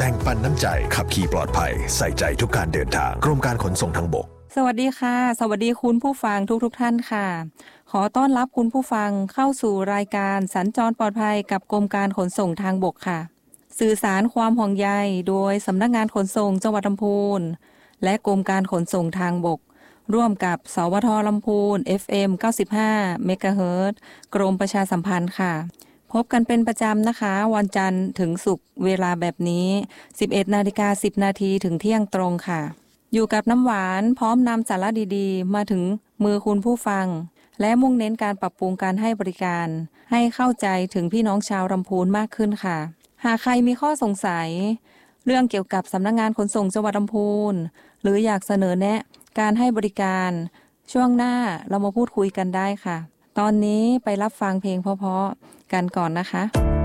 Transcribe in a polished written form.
บ่งปันน้ำใจขับขี่ปลอดภัยใส่ใจทุกการเดินทางกรมการขนส่งทางบกสวัสดีค่ะสวัสดีคุณผู้ฟังทุกท่านค่ะขอต้อนรับคุณผู้ฟังเข้าสู่รายการสัญจรปลอดภัยกับกรมการขนส่งทางบกค่ะสื่อสารความห่วงใยโดยสำนักงานขนส่งจังหวัดลำพูนและกรมการขนส่งทางบกร่วมกับสวท.ลำพูน FM 95 เมกะเฮิรตซ์กรมประชาสัมพันธ์ค่ะพบกันเป็นประจำนะคะวันจันทร์ถึงศุกร์เวลาแบบนี้ 11:10 น.ถึงเที่ยงตรงค่ะอยู่กับน้ำหวานพร้อมนำสาระดีๆมาถึงมือคุณผู้ฟังและมุ่งเน้นการปรับปรุงการให้บริการให้เข้าใจถึงพี่น้องชาวลำพูนมากขึ้นค่ะหากใครมีข้อสงสัยเรื่องเกี่ยวกับสำนักงานขนส่งจังหวัดลำพูนหรืออยากเสนอแนะการให้บริการช่วงหน้าเรามาพูดคุยกันได้ค่ะตอนนี้ไปรับฟังเพลงเพราะๆกันก่อนนะคะ